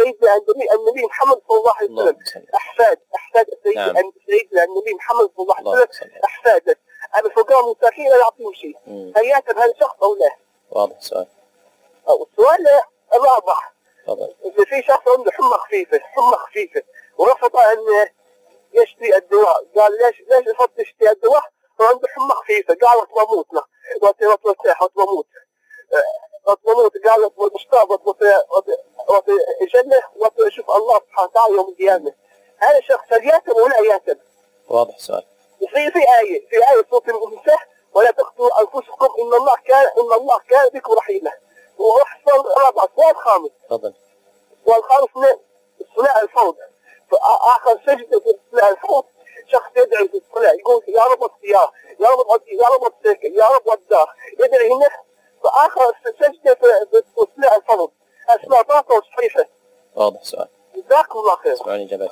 سيدنا النبي محمد صلى الله عليه وسلم، أحفاد سيدنا النبي محمد صلى الله عليه وسلم أحفاده، الفقراء المساكين لا يعطيهم شيء، هل يعتبر هذا الشخص أو لا؟ واضح السؤال. السؤال الرابع، إذا في شخص عنده حمى خفيفة ورفض أن يشتري الدواء، قال ليش رفضت تشتري الدواء وعنده حمى خفيفة؟ قال وتموتنا وتموت، قال وتشتاق وتجنة وتشوف الله سبحانه وتعالى يوم القيامة. هذا الشخص هل يأثم ولا يأثم؟ واضح السؤال. في آية سورة النساء ولا تقتلوا أنفسكم إن الله كان بكم رحيما. وأحسن رابع سؤال خامس. تفضل. سؤال خامس صلاة الفرض. فآخر سجدة في صلاة الفرض شخص يدعي في الصلاة يقول يا رب السيارة، يا رب السيكل، يا رب الدار، يدعي هنا. فآخر سجدة في صلاة الفرض أسماء باطلة صحيحة. واضح السؤال. جزاكم الله خير. اسمعوني إجابات.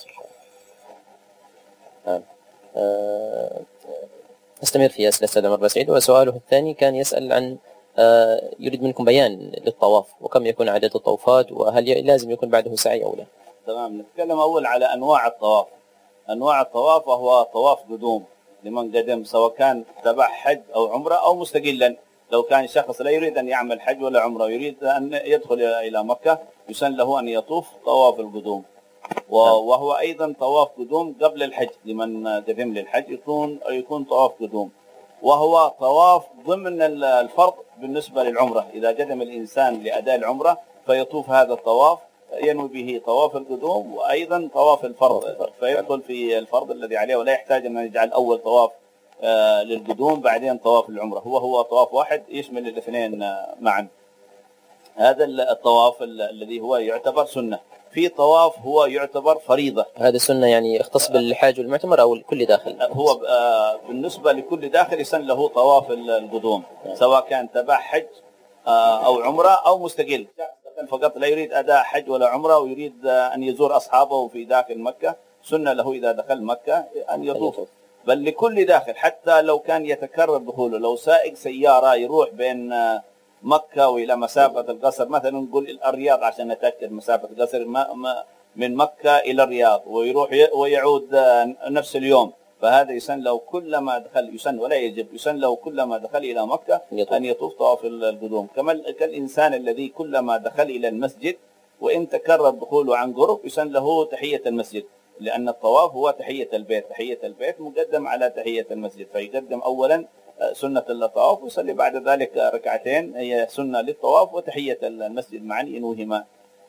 نستمر في أسئلة السيد عمر بسعيد، وسؤاله الثاني كان يسأل عن يريد منكم بيان للطواف وكم يكون عدد الطوفات وهل لازم يكون بعده سعي أو لا. تمام. نتكلم أول على أنواع الطواف. أنواع الطواف وهو طواف قدوم لمن قدم، سواء كان تبع حج أو عمرة أو مستقلا. لو كان شخص لا يريد أن يعمل حج ولا عمرة، يريد أن يدخل إلى مكة، يسن له أن يطوف طواف القدوم، وهو أيضا طواف قدوم قبل الحج لمن قدم للحج يكون طواف قدوم، وهو طواف ضمن الفرض بالنسبة للعمرة. إذا قدم الإنسان لأداء العمرة فيطوف هذا الطواف، ينوي به طواف القدوم وأيضا طواف الفرض، فيدخل في الفرض الذي عليه، ولا يحتاج أن يجعل أول طواف للقدوم بعدين طواف العمرة. هو طواف واحد يشمل الاثنين معا. هذا الطواف الذي هو يعتبر سنة. في طواف هو يعتبر فريضة. هذا سنة يعني يختص بالحاج والمعتمر أو الكل داخل؟ هو بالنسبة لكل داخل يسن له طواف القدوم، سواء كان تبع حج أو عمرة أو مستقل فقط، لا يريد أداء حج ولا عمرة ويريد أن يزور أصحابه في داخل مكة، سنة له إذا دخل مكة أن يطوف. بل لكل داخل، حتى لو كان يتكرر دخوله، لو سائق سيارة يروح بين مكة وإلى مسافة القصر، مثلا نقول الرياض عشان نتأكد مسافة القصر من مكة إلى الرياض، ويروح ويعود نفس اليوم، فهذا يسن له كلما دخل، يسن ولا يجب، يسن له كلما دخل إلى مكة أن يطوف طواف القدوم. كما كالإنسان الذي كلما دخل إلى المسجد وإن تكرر دخوله عن قرب يسن له تحية المسجد، لأن الطواف هو تحية البيت، تحية البيت مقدم على تحية المسجد، فيقدم أولا سنة الطواف ويصلي بعد ذلك ركعتين هي سنة للطواف وتحية المسجد معا ينويهما.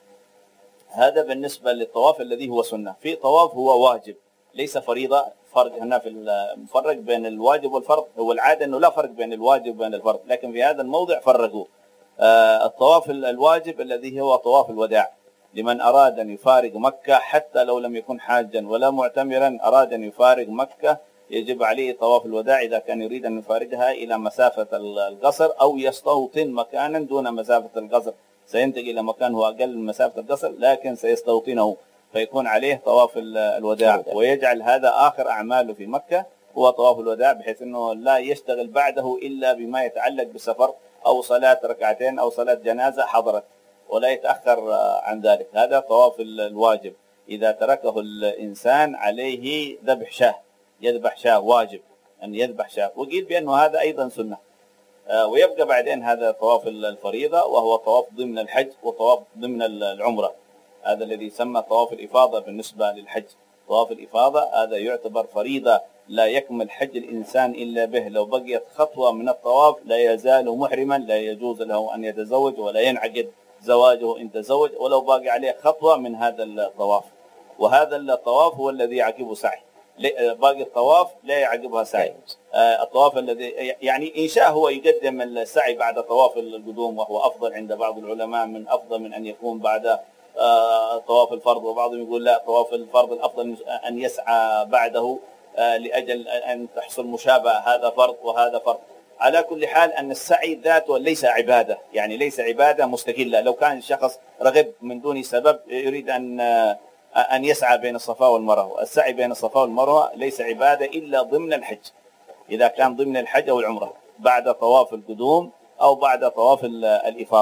هذا بالنسبة للطواف الذي هو سنة. في طواف هو واجب ليس فريضة. فرق هنا في المفرق بين الواجب والفرض، هو العادة أنه لا فرق بين الواجب وبين الفرض، لكن في هذا الموضع فرقوا. الطواف الواجب الذي هو طواف الوداع لمن أراد أن يفارق مكة، حتى لو لم يكن حاجا ولا معتمرا، أراد أن يفارق مكة يجب عليه طواف الوداع إذا كان يريد أن يفارقها إلى مسافة القصر أو يستوطن مكانا دون مسافة القصر. سينتقل إلى مكان هو أقل من مسافة القصر لكن سيستوطنه، فيكون عليه طواف الوداع، ويجعل هذا آخر أعماله في مكة هو طواف الوداع، بحيث أنه لا يشتغل بعده إلا بما يتعلق بالسفر أو صلاة ركعتين أو صلاة جنازة حضرت، ولا يتأخر عن ذلك. هذا طواف الواجب. إذا تركه الإنسان عليه ذبح شاه، يذبح شاه، واجب أن يذبح شاه. وقيل بأنه هذا أيضا سنة. ويبقى بعدين هذا طواف الفريضة، وهو طواف ضمن الحج وطواف ضمن العمرة، هذا الذي يسمى طواف الإفاضة بالنسبة للحج. طواف الإفاضة هذا يعتبر فريضة لا يكمل حج الإنسان إلا به. لو بقيت خطوة من الطواف لا يزال محرما، لا يجوز له أن يتزوج ولا ينعقد زواجه إن تزوج ولو باقي عليه خطوة من هذا الطواف. وهذا الطواف هو الذي يعقبه سعي، باقي الطواف لا يعقبها سعي. الطواف الذي يعني إن شاء هو يقدم السعي بعد طواف القدوم، وهو أفضل عند بعض العلماء، من أفضل من أن يكون بعد طواف الفرض، وبعضهم يقول لا، طواف الفرض الأفضل أن يسعى بعده لأجل أن تحصل مشابهة، هذا فرض وهذا فرض. على كل حال أن السعي ذاته ليس عبادة، يعني ليس عبادة مستقلة. لو كان الشخص رغب من دون سبب يريد أن يسعى بين الصفا والمروة، السعي بين الصفا والمروة ليس عبادة إلا ضمن الحج، إذا كان ضمن الحج أو العمرة بعد طواف القدوم أو بعد طواف الإفاضة.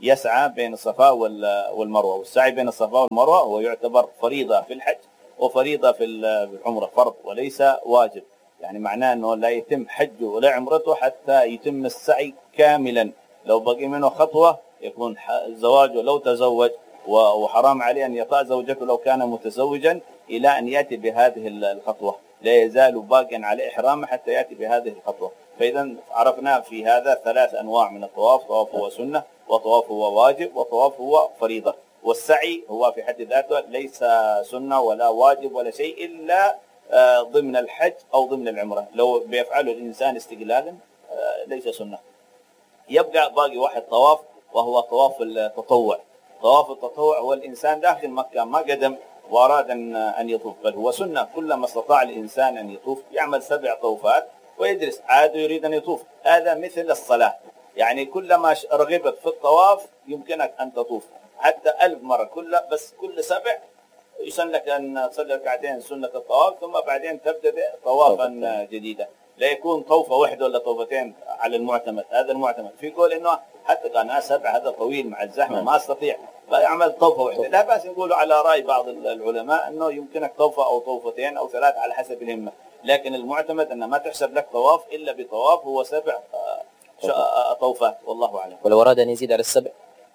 يسعى بين الصفا والمروة. والسعي بين الصفا والمروة هو يعتبر فريضة في الحج وفريضة في العمرة، فرض وليس واجب. يعني معناه أنه لا يتم حجه ولا عمرته حتى يتم السعي كاملا. لو بقي منه خطوة يكون زواجه لو تزوج، وحرام عليه أن يطأ زوجته لو كان متزوجا إلى أن يأتي بهذه الخطوة، لا يزال باقيا على إحرامه حتى يأتي بهذه الخطوة. فإذا عرفنا في هذا 3 أنواع من الطواف: طواف هو سنة، وطواف هو واجب، وطواف هو فريضة. والسعي هو في حد ذاته ليس سنة ولا واجب ولا شيء إلا ضمن الحج أو ضمن العمرة. لو بيفعله الإنسان استقلالا ليس سنة. يبقى باقي واحد طواف، وهو طواف التطوع. طواف التطوع هو الإنسان داخل مكة ما قدم وأراد أن يطوف، بل هو سنة. كلما استطاع الإنسان أن يطوف يعمل 7 طوفات ويجلس عاد يريد أن يطوف. هذا مثل الصلاة، يعني كلما رغبت في الطواف يمكنك أن تطوف حتى 1000 مرة، بس كل 7 يسن لك أن تصلي ركعتين سنة الطواف، ثم بعدين تبدأ طوافا جديدا. لا يكون طوفة واحدة ولا طوفتين على المعتمد. هذا المعتمد في قول إنه حتى قناة 7 هذا طويل مع الزحمة ما استطيع فيعمل طوفة واحدة. لا بأس نقولوا على رأي بعض العلماء أنه يمكنك طوفة أو طوفتين أو 3 على حسب الهمة، لكن المعتمد أن ما تحسب لك طواف إلا بطواف هو 7 طوفات والله أعلم. ولو أراد أن يزيد على 7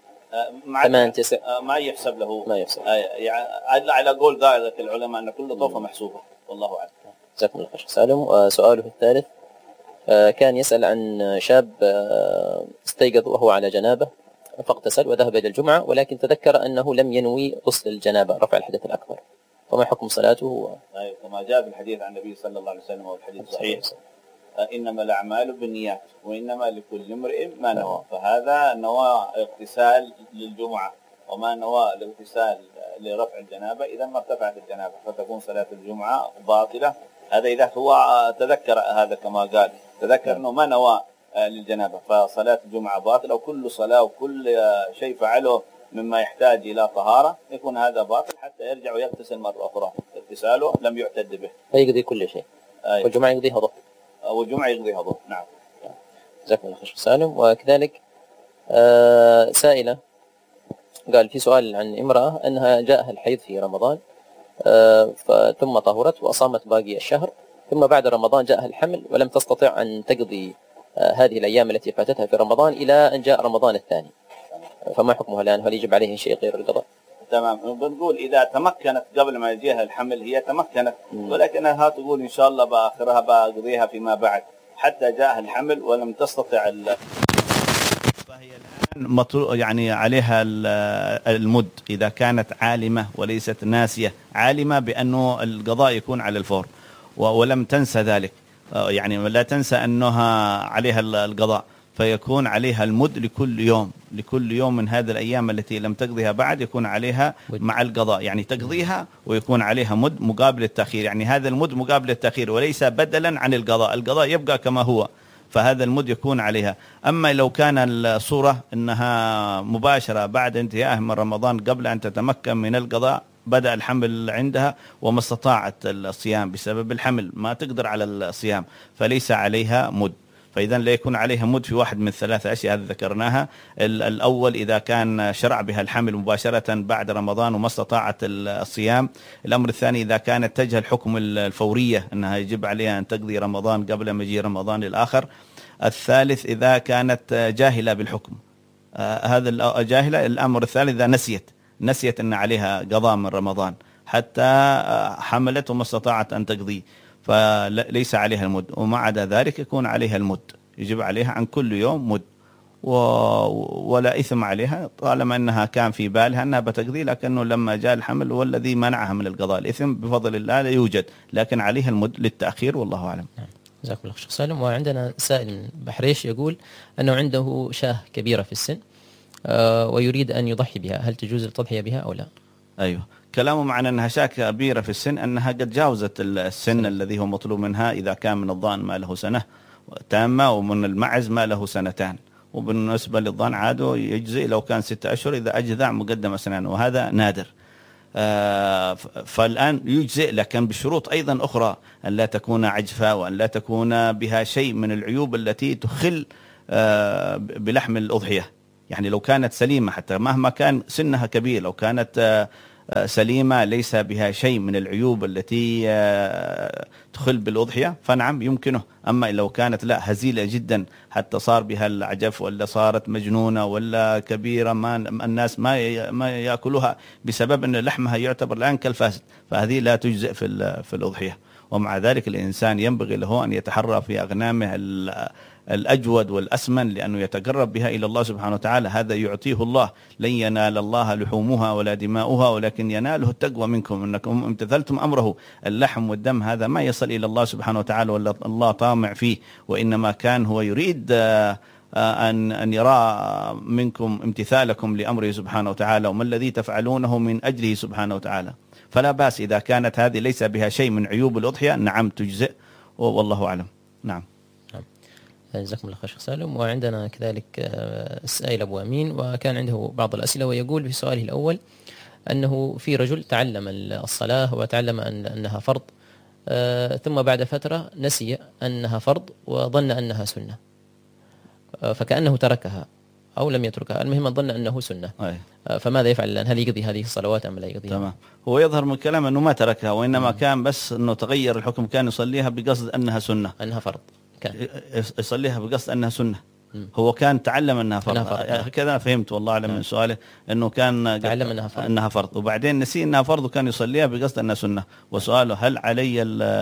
8 9 ما يحسب له، ما يحسب. يعني على قول ذلك العلماء أن كل طوفة محسوبة والله أعلم. جزاكم الله خير. سالم. سؤاله الثالث كان يسأل عن شاب استيقظ وهو على جنابه فاغتسل وذهب إلى الجمعة، ولكن تذكر أنه لم ينوي غسل الجنابة رفع الحدث الأكبر، فما حكم صلاته؟ كما جاء في الحديث عن النبي صلى الله عليه وسلم والحديث صحيح: إنما الأعمال بالنيات وإنما لكل امرئ ما نوى. فهذا نوى اغتسال للجمعة وما نوى الاغتسال لرفع الجنابة، إذا ما ارتفعت الجنابة فتكون صلاة الجمعة باطلة. هذا إذا هو تذكر هذا كما قال، تذكر أنه ما نوى للجنابة فصلاة الجمعة باطلة، وكل صلاة وكل شيء فعله مما يحتاج إلى طهارة يكون هذا باطل حتى يرجع ويغتسل مرة أخرى. اغتساله لم يعتد به، فيقضي كل شيء. والجمعة يقضيها ظهر، والجمعة يقضيها ظهر. نعم. جزاكم الله خير سالم. وكذلك سائلة قال في سؤال عن امرأة أنها جاءها الحيض في رمضان ثم طهرت وأصامت باقي الشهر، ثم بعد رمضان جاءها الحمل ولم تستطع أن تقضي هذه الأيام التي فاتتها في رمضان إلى أن جاء رمضان الثاني، فما حكمها الآن؟ هل يجب عليه شيء غير القضاء؟ تمام. بنقول إذا تمكنت قبل ما يجيها الحمل هي تمكنت، ولكنها تقول إن شاء الله بآخرها بقضيها فيما بعد حتى جاءها الحمل ولم تستطع فهي الآن يعني عليها المد إذا كانت عالمة وليست ناسية، عالمة بأنه القضاء يكون على الفور ولم تنسى ذلك، يعني لا تنسى أنها عليها القضاء، فيكون عليها المد لكل يوم من هذه الأيام التي لم تقضيها بعد يكون عليها مع القضاء، يعني تقضيها ويكون عليها مد مقابل التأخير، يعني هذا المد مقابل التأخير وليس بدلا عن القضاء يبقى كما هو، فهذا المد يكون عليها. أما لو كان الصورة أنها مباشرة بعد انتهاء من رمضان قبل أن تتمكن من القضاء بدأ الحمل عندها وما استطاعت الصيام بسبب الحمل ما تقدر على الصيام فليس عليها مد، فإذا لا يكون عليها مد في واحد من 3 أشياء هذه ذكرناها. الأول إذا كان شرع بها الحمل مباشرة بعد رمضان وما استطاعت الصيام. الأمر الثاني إذا كانت تجهل حكم الفورية أنها يجب عليها أن تقضي رمضان قبل مجيء رمضان الآخر. الثالث إذا كانت جاهلة بالحكم، هذا جاهلة. الأمر الثالث إذا نسيت أن عليها قضاء من رمضان حتى حملت وما استطاعت أن تقضي فليس عليها المد، وما عدا ذلك يكون عليها المد، يجب عليها عن كل يوم مد ولا إثم عليها طالما أنها كان في بالها أنها بتقضي، لكنه لما جاء الحمل والذي منعها من القضاء الإثم بفضل الله لا يوجد، لكن عليها المد للتأخير والله أعلم. جزاكم الله خير سالم. وعندنا سائل من بحريش يقول أنه عنده شاه كبيرة في السن ويريد أن يضحي بها، هل تجوز التضحية بها أو لا؟ أيوه، كلامه معنى أنها شاة كبيرة في السن أنها قد جاوزت السن الذي هو مطلوب منها، إذا كان من الضأن ما له سنة تامة ومن المعز ما له 2 سنين، وبالنسبة للضأن عاده يجزئ لو كان 6 أشهر إذا أجزع مقدم 2 سنين، وهذا نادر. فالآن يجزئ لكن بشروط أيضا أخرى، أن لا تكون عجفة وأن لا تكون بها شيء من العيوب التي تخل بلحم الأضحية، يعني لو كانت سليمة حتى مهما كان سنها كبير، لو كانت سليمة ليس بها شيء من العيوب التي تخل بالأضحية فنعم يمكنه. أما لو كانت لا هزيلة جدا حتى صار بها العجف ولا صارت مجنونة ولا كبيرة ما الناس ما يأكلها بسبب أن لحمها يعتبر الآن كالفاسد، فهذه لا تجزئ في الأضحية. ومع ذلك الإنسان ينبغي له أن يتحرى في أغنامه الأجود والأسمن، لأنه يتقرب بها إلى الله سبحانه وتعالى، هذا يعطيه الله. لن ينال الله لحومها ولا دماؤها ولكن يناله التقوى منكم إنكم امتثلتم أمره. اللحم والدم هذا ما يصل إلى الله سبحانه وتعالى ولا الله طامع فيه، وإنما كان هو يريد أن يرى منكم امتثالكم لأمره سبحانه وتعالى، وما الذي تفعلونه من أجله سبحانه وتعالى. فلا بأس إذا كانت هذه ليس بها شيء من عيوب الأضحية، نعم تجزئ، والله أعلم. نعم. جزاكم الله خير شيخ سالم. وعندنا كذلك السائل أبو أمين، وكان عنده بعض الأسئلة، ويقول في سؤاله الأول أنه في رجل تعلم الصلاة وتعلم أنها فرض، ثم بعد فترة نسي أنها فرض وظن أنها سنة، فكأنه تركها أو لم يتركها، المهم ظن أنه سنة. فماذا يفعل الآن؟ هل يقضي هذه الصلوات أم لا يقضيها؟ تمام. هو يظهر من كلام أنه ما تركها، وإنما كان بس أنه تغير الحكم، كان يصليها بقصد أنها سنة، أنها فرض، كان يصليها بقصد أنها سنة. هو كان تعلم أنها فرض، هكذا فهمت والله أعلم من سؤاله، أنه كان تعلم أنها فرض وبعدين نسي أنها فرض وكان يصليها بقصد أنها سنة. وسؤاله هل علي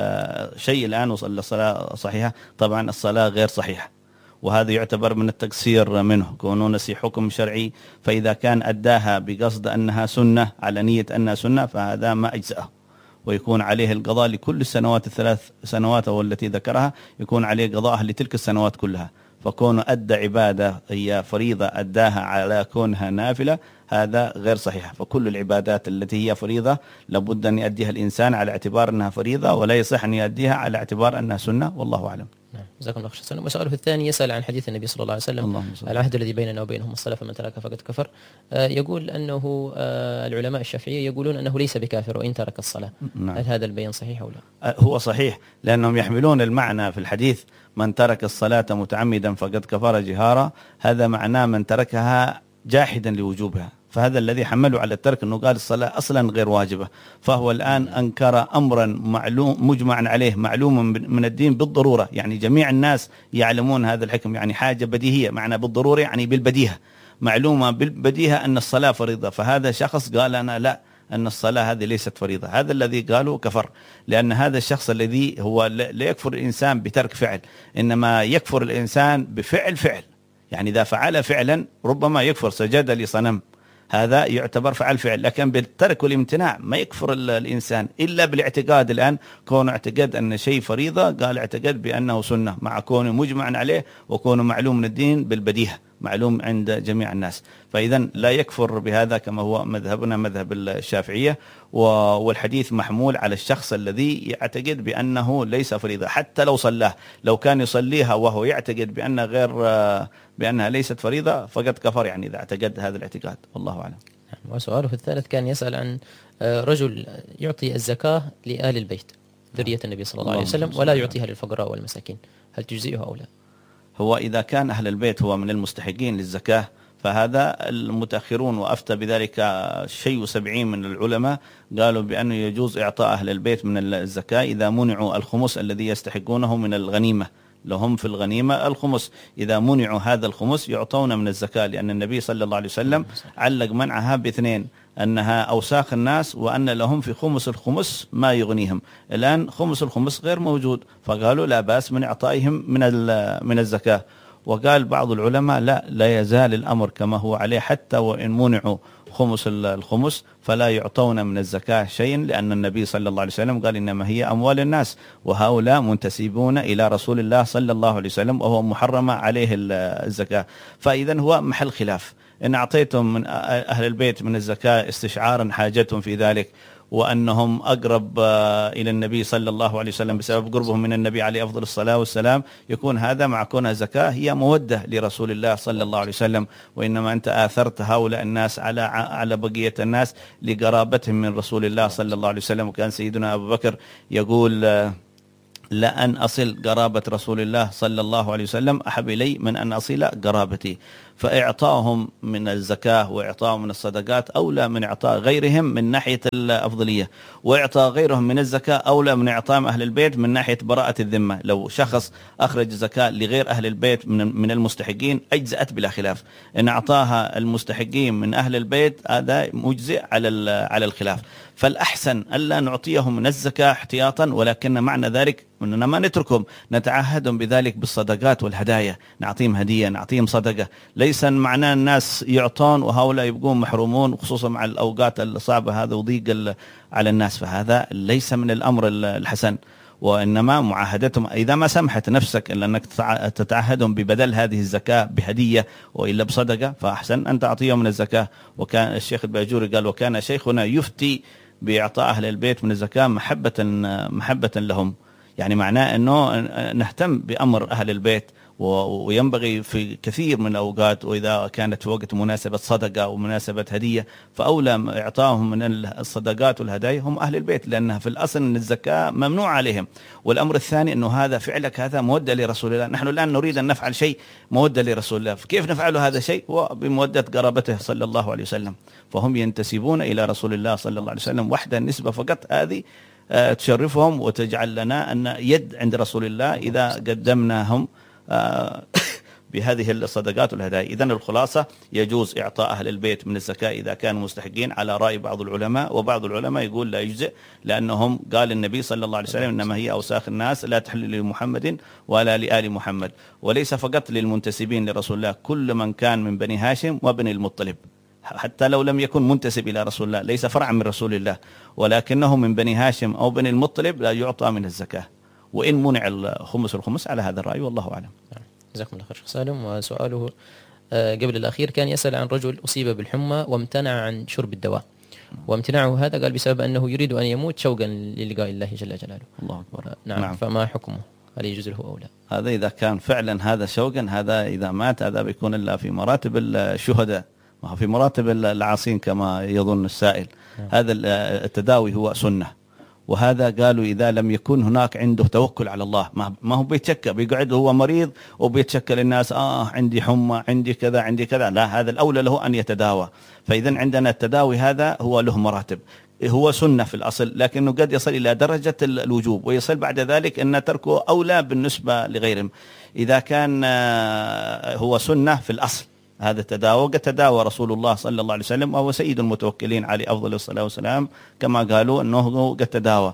شيء الآن وصلى الصلاة صحيحة؟ طبعا الصلاة غير صحيحة، وهذا يعتبر من التقصير منه، كونه نسي حكم شرعي. فإذا كان أداها بقصد أنها سنة على نية أنها سنة فهذا ما أجزأه، ويكون عليه القضاء لكل السنوات الثلاث سنوات والتي ذكرها، يكون عليه قضاءها لتلك السنوات كلها. فكونه أدى عبادة هي فريضة أداها على كونها نافلة، هذا غير صحيح. فكل العبادات التي هي فريضة لابد أن يؤديها الإنسان على اعتبار أنها فريضة، ولا يصح أن يؤديها على اعتبار أنها سنة، والله أعلم. جزاكم الله خير. وسؤاله الثاني يسأل عن حديث النبي صلى الله عليه وسلم العهد الذي بيننا وبينهم الصلاة فمن ترك فقد كفر. يقول أنه العلماء الشافعية يقولون أنه ليس بكافر وإن ترك الصلاة. نعم. هل هذا البيان صحيح أو لا؟ هو صحيح، لأنهم يحملون المعنى في الحديث من ترك الصلاة متعمدا فقد كفر جهارا، هذا معناه من تركها جاحدا لوجوبها، فهذا الذي حمله على الترك أنه قال الصلاة أصلا غير واجبة. فهو الآن أنكر أمرا معلوم مجمع عليه معلوم من الدين بالضرورة، يعني جميع الناس يعلمون هذا الحكم، يعني حاجة بديهية، معنى بالضرورة يعني بالبديهة، معلومة بالبديهة أن الصلاة فريضة. فهذا شخص قال أنا لا، أن الصلاة هذه ليست فريضة، هذا الذي قالوا كفر، لأن هذا الشخص الذي هو لا يكفر الإنسان بترك فعل، إنما يكفر الإنسان بفعل فعل. يعني إذا فعل فعلا ربما يكفر، سجد لصنم، هذا يعتبر فعل فعل، لكن بالترك والامتناع ما يكفر الإنسان إلا بالاعتقاد. الآن كونه اعتقد أن شيء فريضة قال اعتقد بأنه سنة، مع كونه مجمع عليه وكونه معلوم من الدين بالبديهة، معلوم عند جميع الناس. فإذا لا يكفر بهذا كما هو مذهبنا مذهب الشافعية، والحديث محمول على الشخص الذي يعتقد بأنه ليس فريضة، حتى لو صلاه، لو كان يصليها وهو يعتقد بأنها ليست فريضة فقد كفر، يعني إذا اعتقد هذا الاعتقاد، والله أعلم. وسؤاله الثالث كان يسأل عن رجل يعطي الزكاة لآل البيت ذرية النبي صلى الله عليه وسلم ولا يعطيها للفقراء والمساكين، هل تجزئها أو لا؟ هو إذا كان أهل البيت هو من المستحقين للزكاة فهذا المتأخرون، وأفتى بذلك شيء 70 من العلماء قالوا بأنه يجوز إعطاء أهل البيت من الزكاة إذا منعوا الخمس الذي يستحقونه من الغنيمة، لهم في الغنيمة الخمس، إذا منعوا هذا الخمس يعطون من الزكاة، لأن النبي صلى الله عليه وسلم علق منعها باثنين، أنها أوساخ الناس وأن لهم في خمس الخمس ما يغنيهم. الآن خمس الخمس غير موجود، فقالوا لا بأس من إعطائهم من الزكاة. وقال بعض العلماء لا يزال الأمر كما هو عليه حتى وإن منعوا خمس الخمس فلا يعطون من الزكاة شيء، لأن النبي صلى الله عليه وسلم قال إنما هي أموال الناس وهؤلاء منتسبون إلى رسول الله صلى الله عليه وسلم وهو محرم عليه الزكاة. فإذا هو محل خلاف، إن أعطيتم من أهل البيت من الزكاة استشعارا حاجتهم في ذلك وأنهم أقرب إلى النبي صلى الله عليه وسلم بسبب قربهم من النبي عليه أفضل الصلاة والسلام، يكون هذا مع كونها زكاة هي مودة لرسول الله صلى الله عليه وسلم، وإنما أنت آثرت هؤلاء الناس على بقية الناس لقرابتهم من رسول الله صلى الله عليه وسلم. وكان سيدنا أبو بكر يقول لأن أصل قرابة رسول الله صلى الله عليه وسلم أحب إلي من أن أصل قرابتي. فإعطائهم من الزكاة وإعطائهم من الصدقات أولى من إعطاء غيرهم من ناحية الأفضلية، وإعطاء غيرهم من الزكاة أولى من إعطاء أهل البيت من ناحية براءة الذمة. لو شخص أخرج زكاة لغير أهل البيت من المستحقين أجزأت بلا خلاف، إن أعطاها المستحقين من أهل البيت هذا مجزئ على الخلاف. فالأحسن ألا نعطيهم من الزكاة احتياطا، ولكن معنى ذلك أننا ما نتركهم، نتعهدهم بذلك بالصدقات والهدايا، نعطيهم هدية نعطيهم صدقة. ليس معناه الناس يعطون وهؤلاء يبقون محرومون، خصوصا مع الأوقات الصعبة هذا وضيق على الناس، فهذا ليس من الأمر الحسن. وإنما معاهدتهم إذا ما سمحت نفسك إلا أنك تتعهدهم ببدل هذه الزكاة بهدية وإلا بصدقة، فأحسن أن تعطيهم من الزكاة. وكان الشيخ الباجوري قال: وكان شيخنا يفتي بإعطاء أهل البيت من الزكاة محبة لهم، يعني معناه أنه نهتم بأمر أهل البيت، وينبغي في كثير من الأوقات، وإذا كانت في وقت مناسبة صدقة ومناسبة هدية فأولى إعطائهم من الصدقات والهدايا هم أهل البيت، لأنها في الأصل أن الزكاة ممنوع عليهم. والأمر الثاني أنه هذا فعلك هذا مودة لرسول الله، نحن الآن نريد أن نفعل شيء مودة لرسول الله، كيف نفعل هذا الشيء؟ وبمودة قرابته صلى الله عليه وسلم، فهم ينتسبون إلى رسول الله صلى الله عليه وسلم وحده، النسبة فقط هذه تشرفهم وتجعل لنا أن يد عند رسول الله إذا قدمناهم بهذه الصدقات والهدايا. إذن الخلاصة يجوز إعطاء أهل البيت من الزكاة إذا كانوا مستحقين على رأي بعض العلماء، وبعض العلماء يقول لا يجزئ، لأنهم قال النبي صلى الله عليه وسلم: إنما هي أوساخ الناس لا تحل لمحمد ولا لآل محمد. وليس فقط للمنتسبين لرسول الله، كل من كان من بني هاشم وبني المطلب، حتى لو لم يكن منتسب إلى رسول الله، ليس فرعا من رسول الله، ولكنه من بني هاشم أو بني المطلب لا يعطى من الزكاة، وإن منع الخمس على هذا الرأي، والله أعلم. جزاكم الله خير شيخ سالم. وسؤاله قبل الأخير كان يسأل عن رجل أصيب بالحمى وامتنع عن شرب الدواء، وامتناعه هذا قال بسبب أنه يريد أن يموت شوقا للقاء الله جل جلاله. الله أكبر. نعم. فما حكمه؟ هل يجوز له أو لا؟ هذا إذا كان فعلا هذا شوقا، هذا إذا مات هذا بيكون إلا في مراتب الشهداء، ما في مراتب العاصين كما يظن السائل. هذا التداوي هو سنة، وهذا قالوا إذا لم يكن هناك عنده توكل على الله، ما هو بيتشكى، بيقعد هو مريض وبيتشكى للناس عندي حمى عندي كذا عندي كذا، لا، هذا الأولى له أن يتداوى. فإذا عندنا التداوي هذا هو له مراتب، هو سنة في الأصل، لكنه قد يصل إلى درجة الوجوب، ويصل بعد ذلك أن تركه أولى بالنسبة لغيرهم. إذا كان هو سنة في الأصل هذا التداوى، قد تداوى رسول الله صلى الله عليه وسلم وهو سيد المتوكلين عليه أفضل الصلاة والسلام، كما قالوا أنه قد تداوى.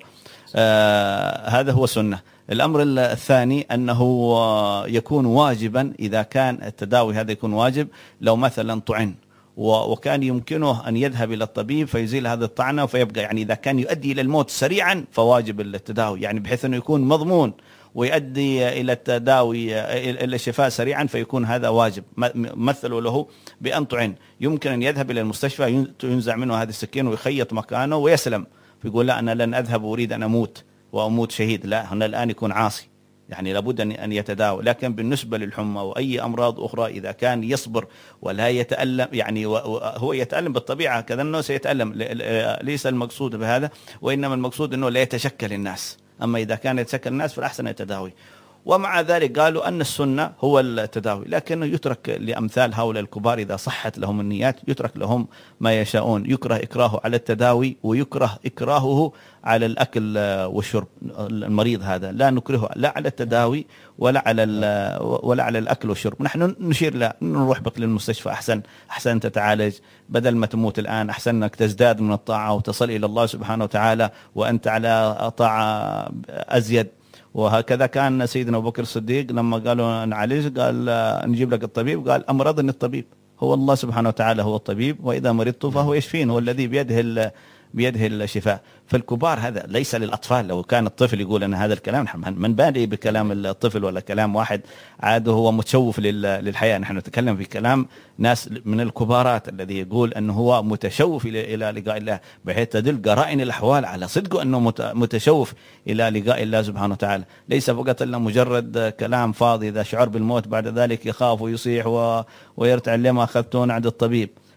هذا هو سنة. الأمر الثاني أنه يكون واجبا، إذا كان التداوي هذا يكون واجب، لو مثلا طعن وكان يمكنه أن يذهب إلى الطبيب فيزيل هذا الطعنة فيبقى، يعني إذا كان يؤدي إلى الموت سريعا فواجب التداوي، يعني بحيث أنه يكون مضمون ويؤدي إلى التداوي إلى الشفاء سريعا، فيكون هذا واجب. مثلوا له بأن طعن، يمكن أن يذهب إلى المستشفى ينزع منه هذه السكين ويخيط مكانه ويسلم، فيقول لا أنا لن أذهب وأريد أن أموت شهيد، لا، هنا الآن يكون عاصي، يعني لابد أن يتداوى. لكن بالنسبة للحمى وأي أمراض أخرى إذا كان يصبر ولا يتألم، يعني هو يتألم بالطبيعة كذا أنه سيتألم، ليس المقصود بهذا، وإنما المقصود أنه لا يتشكل الناس. أما إذا كان يتشكل الناس فالأحسن يتداوي. ومع ذلك قالوا أن السنة هو التداوي، لكنه يترك لأمثال هؤلاء الكبار إذا صحت لهم النيات يترك لهم ما يشاءون. يكره إكراهه على التداوي، ويكره إكراهه على الأكل والشرب. المريض هذا لا نكرهه لا على التداوي ولا على الأكل والشرب. نحن نشير له نروح بك للمستشفى، أحسن تتعالج بدل ما تموت الآن، أحسن أنك تزداد من الطاعة وتصل إلى الله سبحانه وتعالى وأنت على طاعة أزيد. وهكذا كان سيدنا أبو بكر الصديق لما قالوا نعالج، قال نجيب لك الطبيب، قال أمرضني الطبيب، هو الله سبحانه وتعالى هو الطبيب، وإذا مرضت فهو يشفين، هو الذي بيده الشفاء. فالكبار هذا ليس للأطفال. لو كان الطفل يقول أن هذا الكلام، من بادئ بكلام الطفل ولا كلام واحد عاده هو متشوف للحياة. نحن نتكلم في كلام ناس من الكبارات الذي يقول أنه هو متشوف إلى لقاء الله، بحيث تدل قرائن الأحوال على صدقه أنه متشوف إلى لقاء الله سبحانه وتعالى، ليس فقط إلا مجرد كلام فاضي. إذا شعر بالموت بعد ذلك يخاف ويصيح ويرتع لما أخذتون عند الطبيب.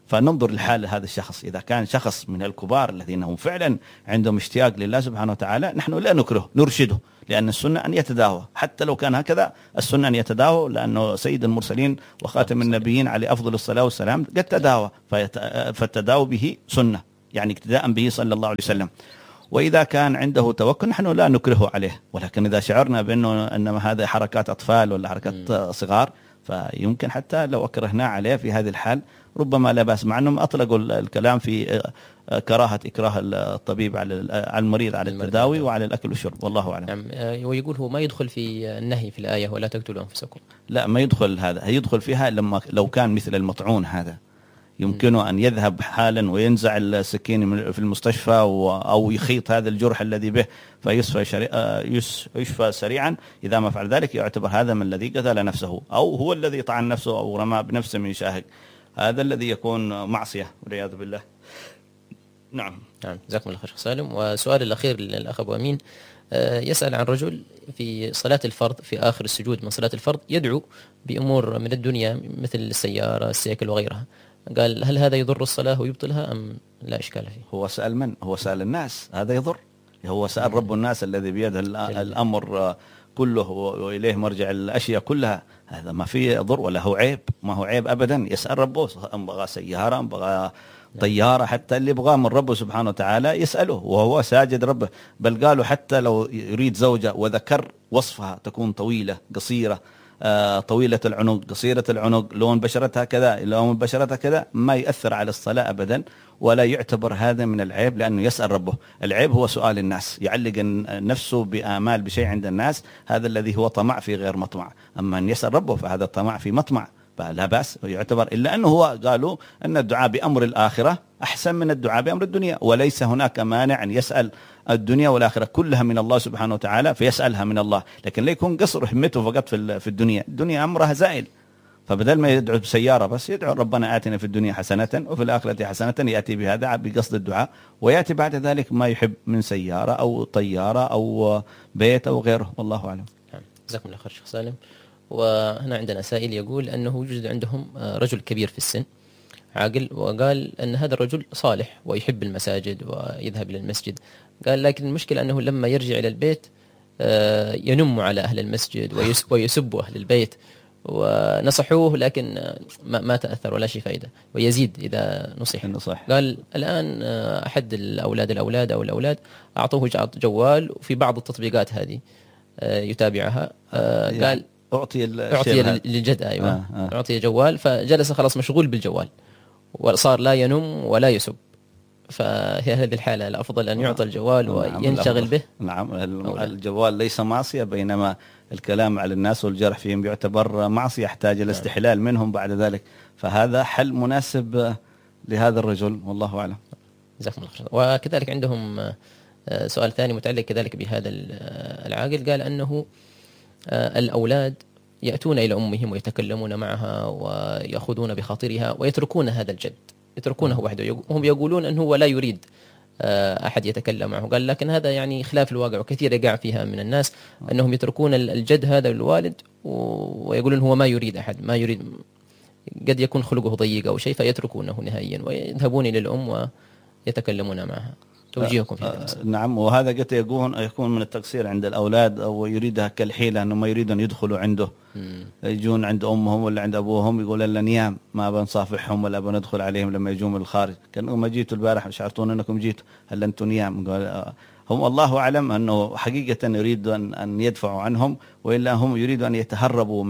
فننظر لحال هذا الشخص. إذا كان شخص من الكبار الذين هم فعلا عندهم اشتياق لله سبحانه وتعالى، نحن لا نكره، نرشده، لأن السنة أن يتداوى. حتى لو كان هكذا السنة أن يتداوى، لأنه سيد المرسلين وخاتم النبيين عليه أفضل الصلاة والسلام قد تداوى، فالتداوى به سنة، يعني اقتداء به صلى الله عليه وسلم. وإذا كان عنده توكل نحن لا نكره عليه، ولكن إذا شعرنا بأنه إنما هذا حركات أطفال ولا حركات صغار، فيمكن حتى لو أكرهنا عليه في هذه الحال ربما لا بأس، مع أنهم أطلقوا الكلام في كراهة إكراه الطبيب على المريض على التداوي وعلى الأكل والشرب، والله أعلم. نعم. ويقول هو ما يدخل في النهي في الآية ولا تقتلوا أنفسكم. لا، ما يدخل هذا، يدخل فيها لو كان مثل المطعون هذا يمكنه أن يذهب حالا وينزع السكين في المستشفى أو يخيط هذا الجرح الذي به فيشفى سريعا. إذا ما فعل ذلك يعتبر هذا من الذي قتل نفسه، أو هو الذي طعن نفسه أو رمى بنفسه من شاهق، هذا الذي يكون معصية والعياذ بالله. نعم. جزاكم الله خير شيخ سالم. وسؤال الأخير للأخ أبو أمين، يسأل عن رجل في صلاة الفرض في آخر السجود من صلاة الفرض يدعو بأمور من الدنيا مثل السيارة السيكل وغيرها، قال هل هذا يضر الصلاة ويبطلها أم لا إشكال فيه؟ هو سأل من؟ هو سأل الناس، هذا يضر؟ هو سأل رب الناس الذي بيده الأمر كله وإليه مرجع الأشياء كلها، هذا ما فيه ضر ولا هو عيب، ما هو عيب أبدا. يسأل ربه، أم بغى سيارة أم بغى طيارة، حتى اللي يبغاه من ربه سبحانه وتعالى يسأله وهو ساجد ربه. بل قالوا حتى لو يريد زوجة وذكر وصفها تكون طويلة قصيرة، طويلة العنق قصيرة العنق، لون بشرتها كذا لون بشرتها كذا، ما يأثر على الصلاة أبدا، ولا يعتبر هذا من العيب، لأنه يسأل ربه. العيب هو سؤال الناس، يعلق نفسه بآمال بشيء عند الناس، هذا الذي هو طمع في غير مطمع. أما أن يسأل ربه فهذا الطمع في مطمع، فلا بأس ويعتبر، إلا أنه هو قالوا أن الدعاء بأمر الآخرة أحسن من الدعاء بأمر الدنيا، وليس هناك مانع أن يسأل الدنيا والآخرة كلها من الله سبحانه وتعالى فيسألها من الله، لكن لا يكون قصر همته فقط في الدنيا. الدنيا أمرها زائل، فبدل ما يدعو بسيارة بس يدعو ربنا آتنا في الدنيا حسنة وفي الآخرة حسنة، يأتي بهذا بقصد الدعاء، ويأتي بعد ذلك ما يحب من سيارة أو طيارة أو بيت أو غيره، والله أعلم. جزاكم الله خير شيخ سالم. وهنا عندنا سائل يقول أنه يوجد عندهم رجل كبير في السن عاقل، وقال أن هذا الرجل صالح ويحب المساجد ويذهب إلى المسجد، قال لكن المشكلة أنه لما يرجع إلى البيت ينم على أهل المسجد ويسب أهل البيت، ونصحوه لكن ما تأثر ولا شيء فائدة، ويزيد إذا نصح. قال الآن أحد الأولاد أو الأولاد أعطوه جوال، وفي بعض التطبيقات هذه يتابعها، قال أعطي للجد، أيوة أعطي جوال، فجلس خلاص مشغول بالجوال وصار لا ينم ولا يسب. فهي هذه الحالة الأفضل أن يعطى الجوال وينشغل به. نعم، الجوال ليس معصية، بينما الكلام على الناس والجرح فيهم يعتبر معصية، يحتاج إلى استحلال منهم بعد ذلك، فهذا حل مناسب لهذا الرجل، والله أعلم. جزاكم الله خير. وكذلك عندهم سؤال ثاني متعلق كذلك بهذا العاقل، قال أنه الأولاد يأتون إلى أمهم ويتكلمون معها ويأخذون بخاطرها ويتركون هذا الجد، يتركونه وحده، هم يقولون أنه هو لا يريد أحد يتكلم معه. قال لكن هذا يعني خلاف الواقع، وكثير يقع فيها من الناس أنهم يتركون الجد هذا الوالد ويقولون هو ما يريد أحد، ما يريد، قد يكون خلقه ضيق أو شيء فيتركونه نهائيا ويذهبون إلى الأم ويتكلمون معها. توجيهكم في هذا؟ نعم، وهذا قد يكون من التقصير عند الأولاد، أو يريدها كالحيلة أنهم ما يريدون يدخلوا عنده، يجون عند أمهم ولا عند أبوهم يقول لنا نيام، ما بنصافحهم ولا بندخل عليهم لما يجون من الخارج. كانوا ما جيتوا البارح شعرتون أنكم جيتوا، هل أنتم نيام؟ هم الله أعلم أنه حقيقة يريدون أن يدفعوا عنهم، وإلا هم يريدوا أن يتهربوا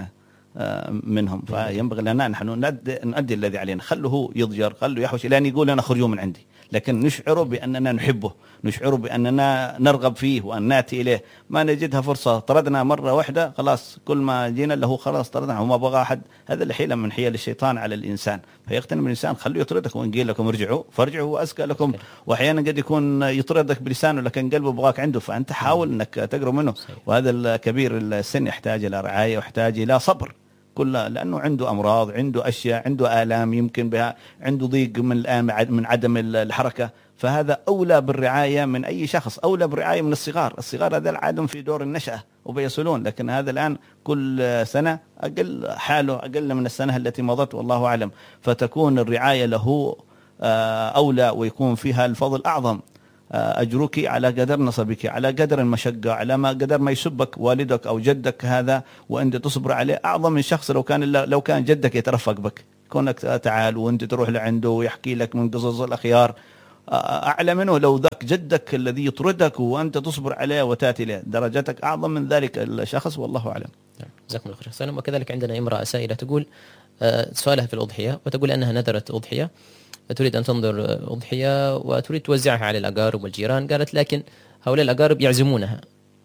منهم. فينبغي لنا نحن نؤدي الذي علينا، خلوه يضجر، خلوه يحوش إلى أن يقول أنا خرجوا من عندي، لكن نشعره بأننا نحبه، نشعره بأننا نرغب فيه وأن نأتي إليه. ما نجدها فرصة، طردنا مرة واحدة خلاص، كل ما جينا له خلاص طردنا، وما بغى أحد. هذا الحيلة من حيل الشيطان على الإنسان، فيقتنم الإنسان خليه يطردك، وإن قيل لكم ارجعوا فارجعوا وأزكى لكم. وأحيانا قد يكون يطردك بلسانه لكن قلبه بغاك عنده، فأنت حاول أنك تقرب منه. وهذا الكبير السن يحتاج إلى رعاية ويحتاج إلى صبر كلها، لأنه عنده أمراض، عنده أشياء، عنده آلام يمكن بها، عنده ضيق من الآن من عدم الحركة، فهذا أولى بالرعاية من أي شخص، أولى بالرعاية من الصغار هذا العادم في دور النشأة وبيصلون، لكن هذا الآن كل سنة أقل حاله، أقل من السنة التي مضت والله أعلم، فتكون الرعاية له أولى ويكون فيها الفضل أعظم. أجرك على قدر نصبك، على قدر المشقة، على ما قدر ما يسبك والدك أو جدك هذا وأنت تصبر عليه أعظم من شخص لو كان جدك يترفق بك، كونك تعال وأنت تروح لعنده ويحكي لك من قصص الأخيار أعلى منه. لو ذاك جدك الذي يطردك وأنت تصبر عليه وتأتي له، درجتك أعظم من ذلك الشخص والله أعلم. جزاكم الله خير. وكذلك عندنا امرأة سائلة تقول سؤالها في الأضحية، وتقول أنها نذرت أضحية، تريد أن تنظر أضحية وتريد توزعها على الأقارب والجيران، قالت لكن هؤلاء الأقارب يعزمونها،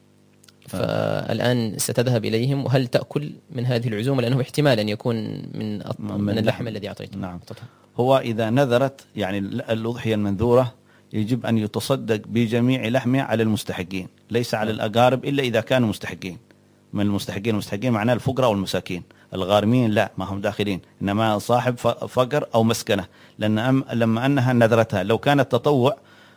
فالآن ستذهب إليهم، وهل تأكل من هذه العزومة لأنه احتمال أن يكون من اللحم الذي أعطيته؟ نعم. هو إذا نذرت يعني الأضحية المنذورة يجب أن يتصدق بجميع لحمها على المستحقين، ليس على الأقارب إلا إذا كانوا مستحقين. من المستحقين معناه الفقراء والمساكين، الغارمين لا، ما هم داخلين، إنما صاحب فقر أو مسكنة، لأن لما أنها نذرتها لو كانت تطوع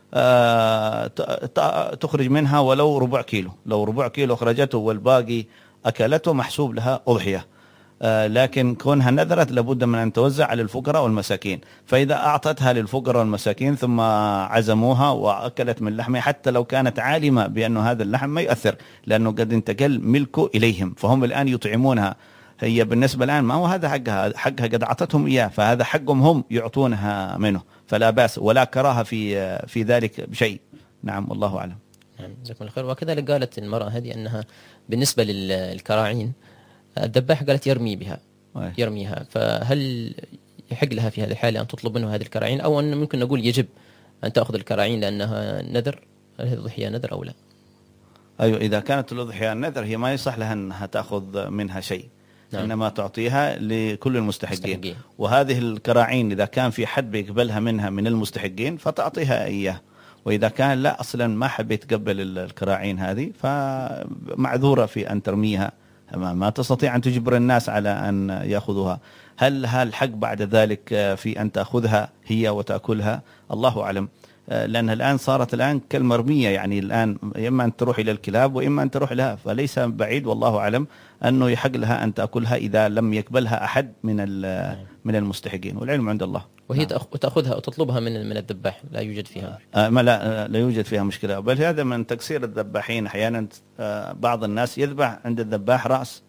تخرج منها ولو ربع كيلو، لو ربع كيلو أخرجته والباقي أكلته محسوب لها أضحية. لكن كونها نذرت لابد من أن توزع على الفقراء والمساكين، فإذا أعطتها للفقراء والمساكين ثم عزموها وأكلت من لحمها حتى لو كانت عالمة بأن هذا اللحم ما يؤثر، لأنه قد انتقل ملكه إليهم، فهم الآن يطعمونها، هي بالنسبة الآن ما هو هذا حقها قد أعطتهم إياه، فهذا حقهم هم يعطونها منه، فلا بأس ولا كراهة في ذلك بشيء. نعم والله أعلم. جزاكم الله خير. وكذلك قالت المرأة هذه أنها بالنسبة للكراعين الذباح قالت يرميها، فهل يحق لها في هذه الحالة أن تطلب منه هذه الكراعين، أو أن ممكن نقول يجب أن تأخذ الكراعين لأنها نذر؟ هل هذه الضحية نذر أو لا؟ أيوة، إذا كانت الأضحية نذر هي ما يصح لها أنها تأخذ منها شيء. نعم. إنما تعطيها لكل المستحقين. وهذه الكراعين إذا كان في حد بيقبلها منها من المستحقين فتعطيها إياه، وإذا كان لا أصلا ما حبيت تقبل الكراعين هذه فمعذورة في أن ترميها، ما تستطيع أن تجبر الناس على أن يأخذوها. هل الحق بعد ذلك في أن تأخذها هي وتأكلها؟ الله أعلم، لأن الآن صارت كالمرمية، يعني الآن إما أن تروح إلى الكلاب وإما أن تروح لها، فليس بعيد والله أعلم أنه يحق لها أن تأكلها إذا لم يقبلها أحد من المستحقين، والعلم عند الله. وهي تأخذها وتطلبها من الذباح لا يوجد فيها لا يوجد فيها مشكلة، بل هذا من تقصير الذباحين. أحيانا بعض الناس يذبح عند الذباح رأس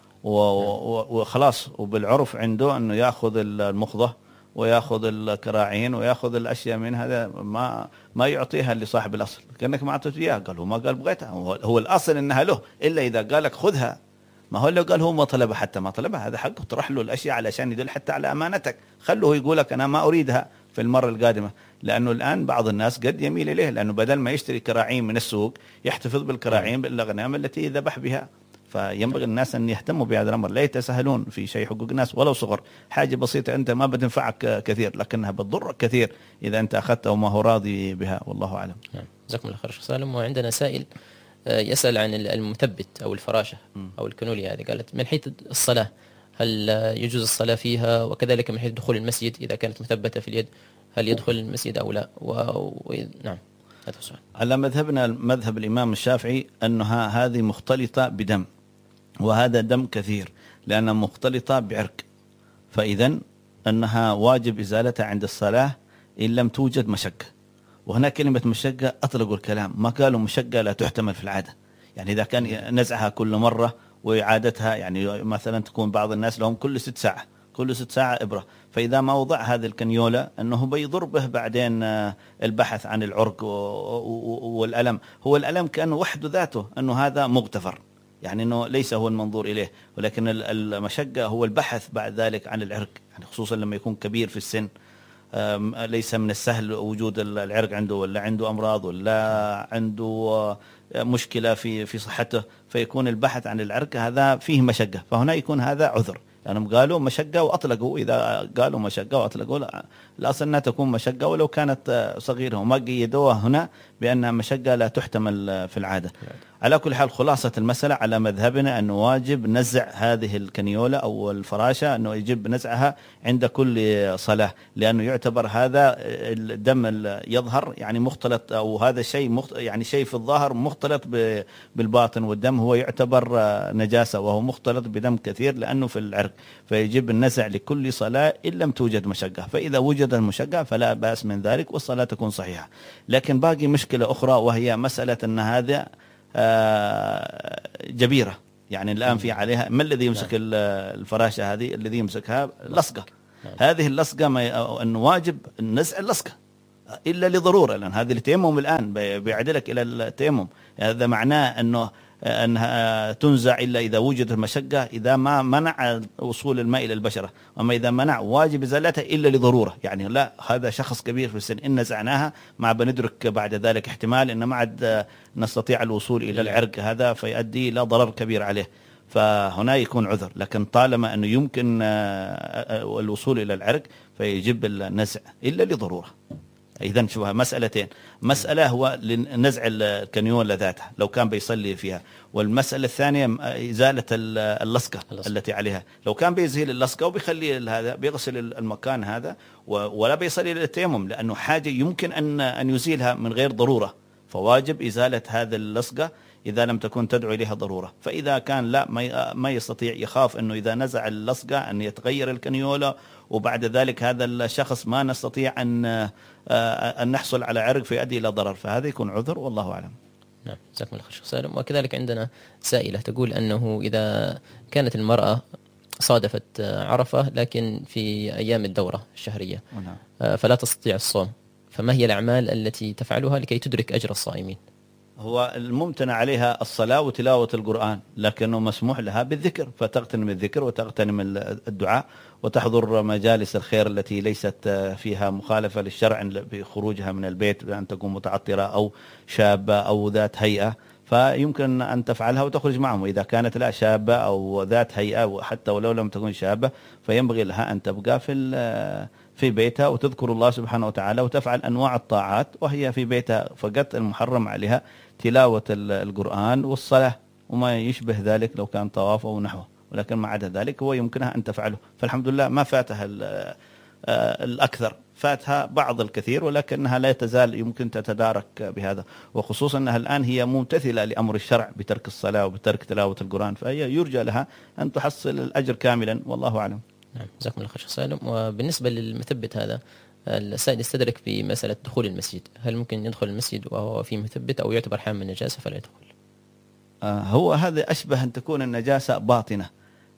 وخلاص، وبالعرف عنده أنه يأخذ المخضة ويأخذ الكراعين ويأخذ الأشياء من هذا، ما يعطيها لصاحب الأصل، كأنك ما أعطيته إياه، قال هو ما قال بغيتها، هو الأصل إنها له، إلا إذا قالك خذها، ما هو اللي قال هو ما طلبها، حتى ما طلبها هذا حقه، تروح له الأشياء علشان يدل حتى على أمانتك، خلوه يقولك أنا ما أريدها في المرة القادمة، لأنه الآن بعض الناس قد يميل إليه، لأنه بدل ما يشتري كراعين من السوق يحتفظ بالكراعين بالأغنام التي ذبح بها. فينبغي الناس أن يهتموا بهذا الأمر، لا يتساهلون في شيء، حقوق الناس ولو صغر، حاجة بسيطة أنت ما بتنفعك كثير لكنها بتضرك كثير إذا أنت أخذتها وما هو راضي بها، والله أعلم. جزاكم الله خير شيخ سالم. وعندنا سائل يسأل عن المثبت أو الفراشة أو الكنولية هذه، قالت من حيث الصلاة هل يجوز الصلاة فيها، وكذلك من حيث دخول المسجد إذا كانت مثبتة في اليد هل يدخل المسجد أو لا؟ نعم هذا السؤال. على مذهبنا مذهب الإمام الشافعي أنها هذه مختلطة بدم، وهذا دم كثير لأنها مختلطة بعرق، فإذن أنها واجب إزالتها عند الصلاة إن لم توجد مشقة. وهنا كلمة مشقة أطلقوا الكلام، ما قالوا مشقة لا تحتمل في العادة، يعني إذا كان نزعها كل مرة وإعادتها، يعني مثلا تكون بعض الناس لهم كل 6 ساعة إبرة، فإذا ما وضع هذه الكنيولة أنه بيضر به بعدين البحث عن العرق والألم، هو الألم كأنه وحده ذاته أنه هذا مغتفر، يعني أنه ليس هو المنظور إليه، ولكن المشقة هو البحث بعد ذلك عن العرق، يعني خصوصا لما يكون كبير في السن، ليس من السهل وجود العرق عنده، ولا عنده أمراض، ولا عنده مشكلة في صحته، فيكون البحث عن العرق هذا فيه مشقة، فهنا يكون هذا عذر. لأنهم قالوا مشقة وأطلقوا. إذا قالوا مشقة وأطلقوا الأصل أنها تكون مشقة ولو كانت صغيرة، وما قيدوها هنا بأنها مشقة لا تحتمل في العادة. على كل حال خلاصة المسألة على مذهبنا أنه واجب نزع هذه الكنيولة أو الفراشة، أنه يجب نزعها عند كل صلاة، لأنه يعتبر هذا الدم يظهر يعني مختلط، أو هذا الشيء يعني شيء في الظاهر مختلط بالباطن، والدم هو يعتبر نجاسة وهو مختلط بدم كثير لأنه في العرق، فيجب النزع لكل صلاة إن لم توجد مشقة. فإذا وجد المشقة فلا بأس من ذلك والصلاة تكون صحيحة. لكن باقي مشكلة أخرى، وهي مسألة أن هذا جبيرة، يعني الآن في عليها ما الذي يمسك الفراشة هذه؟ الذي يمسكها لصقة. هذه اللصقة أنه واجب نزع اللصقة إلا لضرورة، لأن هذه التيمم الآن بيعدلك إلى التيمم. هذا معناه أنها تنزع إلا إذا وجدت المشقة، إذا ما منع وصول الماء إلى البشرة. أما إذا منع واجب إزالتها إلا لضرورة، يعني لا هذا شخص كبير في السن إن نزعناها ما بندرك بعد ذلك احتمال إن ما عاد نستطيع الوصول إلى العرق هذا فيؤدي إلى ضرر كبير عليه، فهنا يكون عذر. لكن طالما أنه يمكن الوصول إلى العرق فيجب النزع إلا لضرورة. إذن شوفها مسألتين، مسألة هو نزع الكنيولة ذاتها لو كان بيصلي فيها، والمسألة الثانية إزالة اللصقة التي عليها. لو كان بيزيل اللصقة وبيخلي هذا بيغسل المكان هذا ولا بيصلي للتيمم، لأنه حاجة يمكن أن يزيلها من غير ضرورة، فواجب إزالة هذا اللصقة إذا لم تكن تدعو إليها ضرورة. فإذا كان لا ما يستطيع، يخاف أنه إذا نزع اللصقة أن يتغير الكنيولة وبعد ذلك هذا الشخص ما نستطيع أن نحصل على عرق فيؤدي إلى ضرر، فهذا يكون عذر والله أعلم. نعم جزاكم الله خير سالم. وكذلك عندنا سائلة تقول أنه إذا كانت المرأة صادفت عرفة لكن في أيام الدورة الشهرية فلا تستطيع الصوم، فما هي الأعمال التي تفعلها لكي تدرك أجر الصائمين؟ هو الممتنع عليها الصلاة وتلاوة القرآن، لكنه مسموح لها بالذكر، فتغتنم الذكر وتغتنم الدعاء وتحضر مجالس الخير التي ليست فيها مخالفة للشرع بخروجها من البيت بأن تكون متعطرة أو شابة أو ذات هيئة، فيمكن أن تفعلها وتخرج معهم. وإذا كانت لا شابة أو ذات هيئة وحتى ولو لم تكن شابة فينبغي لها أن تبقى في بيتها وتذكر الله سبحانه وتعالى وتفعل أنواع الطاعات وهي في بيتها، فقط المحرم عليها تلاوة القرآن والصلاة وما يشبه ذلك لو كان طواف أو نحوه، ولكن ما عدا ذلك هو يمكنها أن تفعله. فالحمد لله ما فاتها الأكثر، فاتها بعض الكثير، ولكنها لا تزال يمكن تتدارك بهذا، وخصوصا أنها الآن هي ممتثلة لأمر الشرع بترك الصلاة وبترك تلاوة القرآن، فهي يرجى لها أن تحصل الأجر كاملا والله أعلم. نعم جزاكم الله خير سالم. وبالنسبة للمثبت هذا السائل يستدرك في مسألة دخول المسجد، هل ممكن يدخل المسجد وهو فيه مثبت أو يعتبر حامل النجاسة فلا يدخل؟ هو هذا أشبه أن تكون النجاسة باطنة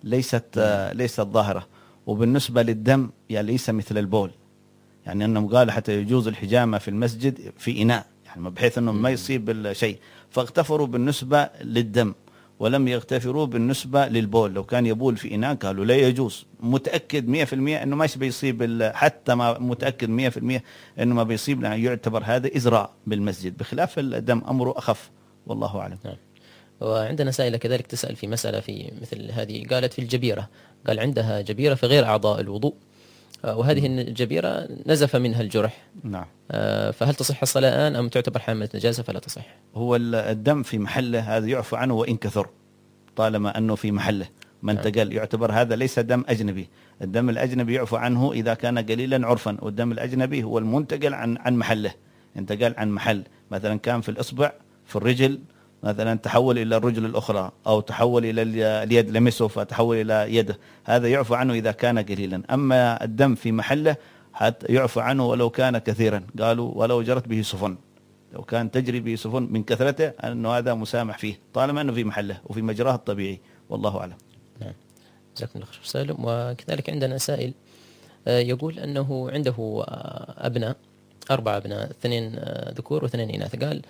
ليست ظاهرة. وبالنسبة للدم يعني ليس مثل البول، يعني أنهم قالوا حتى يجوز الحجامة في المسجد في إناء، يعني بحيث أنه ما يصيب الشيء، فاغتفروا بالنسبة للدم ولم يغتفروا بالنسبة للبول. لو كان يبول في إناء قالوا لا يجوز، متأكد 100% أنه ما بيصيب، حتى ما متأكد 100% أنه ما بيصيب، لأنه يعتبر هذا إزراء بالمسجد، بخلاف الدم أمره أخف والله أعلم. نعم. وعندنا سائلة كذلك تسأل في مسألة في مثل هذه، قالت في الجبيرة، قال عندها جبيرة في غير أعضاء الوضوء وهذه الجبيرة نزف منها الجرح، نعم، فهل تصح الصلاة الآن أم تعتبر حاملة نجاسة فلا تصح؟ هو الدم في محله هذا يعفى عنه وإن كثر، طالما أنه في محله ما انتقل يعتبر هذا ليس دم أجنبي. الدم الأجنبي يعفى عنه إذا كان قليلا عرفا، والدم الأجنبي هو المنتقل عن محله، انتقل عن محل، مثلا كان في الإصبع في الرجل مثلا تحول إلى الرجل الأخرى أو تحول إلى اليد لمسه فتحول إلى يده، هذا يعفى عنه إذا كان قليلا. أما الدم في محله حتى يعفى عنه ولو كان كثيرا، قالوا ولو جرت به سفن، لو كان تجري به سفن من كثرته أنه هذا مسامح فيه طالما أنه في محله وفي مجراه الطبيعي والله أعلم. نعم جزاكم الله خير سالم. وكذلك عندنا سائل يقول أنه عنده أبناء 4 أبناء 2 ذكور و2 إناث، قال